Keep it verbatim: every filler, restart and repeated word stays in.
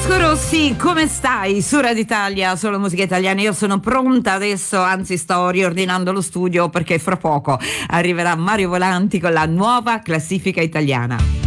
Rossi, come stai? Su Radio Italia, solo musica italiana. Io sono pronta adesso, anzi sto riordinando lo studio perché fra poco arriverà Mario Volanti con la nuova classifica italiana.